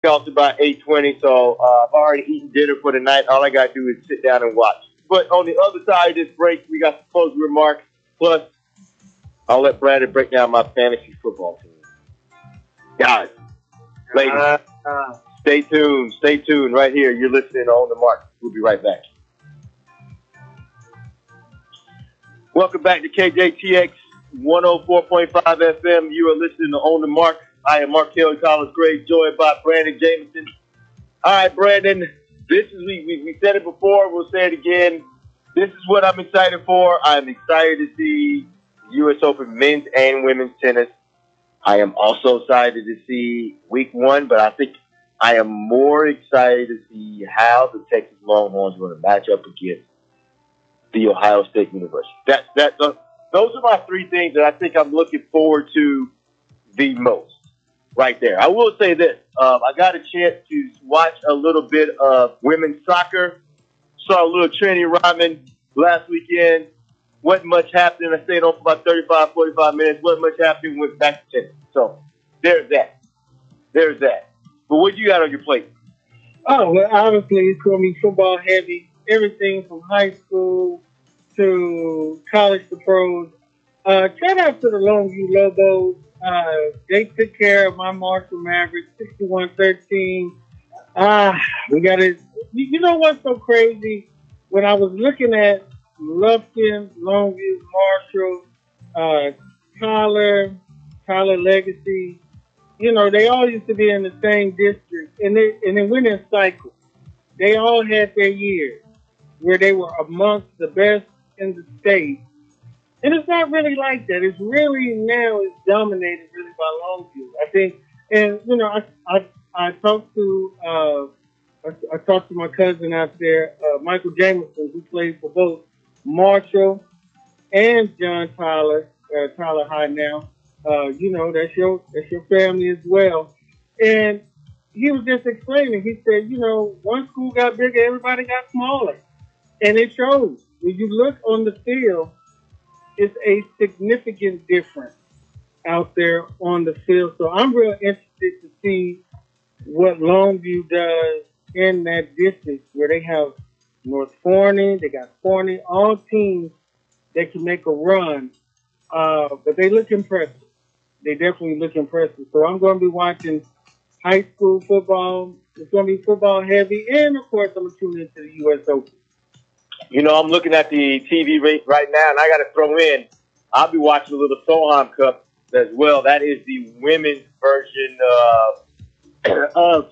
Out to about 8:20, so I've already eaten dinner for the night. All I got to do is sit down and watch. But on the other side of this break, we got some closing remarks. Plus, I'll let Brandon break down my fantasy football team. Guys, ladies, stay tuned. Stay tuned right here. You're listening to On the Mark. We'll be right back. Welcome back to KJTX 104.5 FM. You are listening to On the Mark. I am Mark Kelly Collins Gray, joined by Brandon Jameson. All right, Brandon, this is we said it before. We'll say it again. This is what I'm excited for. I'm excited to see U.S. Open men's and women's tennis. I am also excited to see week one, but I think I am more excited to see how the Texas Longhorns are going to match up against the Ohio State University. Those are my three things that I think I'm looking forward to the most right there. I will say this. I got a chance to watch a little bit of women's soccer. Saw a little Trinity Rodman last weekend. Wasn't much happening. I stayed on for about 35, 45 minutes. Wasn't much happening. Went back to tennis. So there's that. There's that. But what you got on your plate? Oh, well, obviously it's going to be football heavy. Everything from high school to college to pros. Shout out to the Longview Lobos. They took care of my Marshall Mavericks, 61-13. We got it. You know what's so crazy? When I was looking at Lufkin, Longview, Marshall, Tyler Legacy, you know, they all used to be in the same district, and they went in cycles. They all had their years where they were amongst the best in the state. And it's not really like that. It's really now it's dominated really by Longview. I think, and you know, I talked to my cousin out there, Michael Jameson, who played for both Marshall and John Tyler High now. You know, that's your family as well. And he was just explaining. He said, you know, one school got bigger, everybody got smaller, and it shows. When you look on the field, it's a significant difference out there on the field. So I'm real interested to see what Longview does in that district where they have North Forney, they got Forney, all teams that can make a run. But they look impressive. They definitely look impressive. So I'm going to be watching high school football. It's going to be football heavy. And, of course, I'm going to tune into the U.S. Open. You know, I'm looking at the TV rate right now, and I got to throw in, I'll be watching a little Solheim Cup as well. That is the women's version of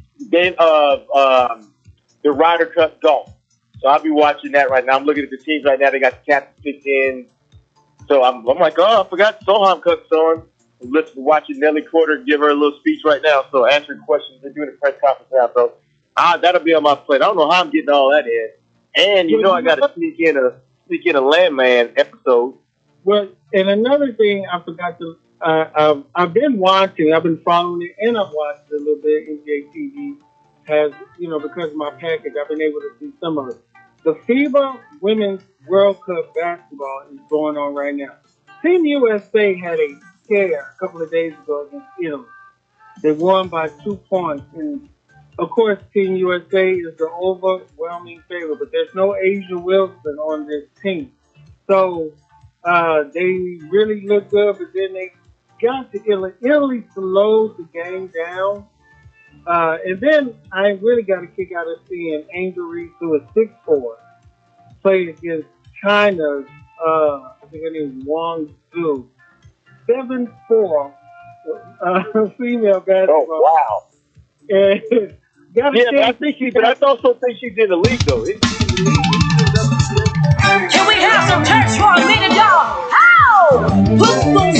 the Ryder Cup golf. So I'll be watching that right now. I'm looking at the teams right now. They got the captain picked in. So I'm like, oh, I forgot Solheim Cup's on. I'm watching Nelly Corder give her a little speech right now. So answering questions. They're doing a press conference now. So that'll be on my plate. I don't know how I'm getting all that in. And you know I got to sneak in a Landman episode. Well, and another thing I forgot to, I've been watching, I've been following it, and I've watched it a little bit. NBA TV has, you know, because of my package, I've been able to see some of it. The FIBA Women's World Cup basketball is going on right now. Team USA had a scare a couple of days ago against Italy. They won by 2 points, and of course, Team USA is the overwhelming favorite, but there's no Asia Wilson on this team. So they really look good, but then they got to Italy. Italy slowed the game down. And then I really got a kick out of seeing Angel Reese, who is 6'4", play against China's, I think her name is Wang Zhu, 7'4", female basketball. Oh, wow. And yeah, but I also think she's in the league, though. Can we have some church for a minute, y'all? How? Who's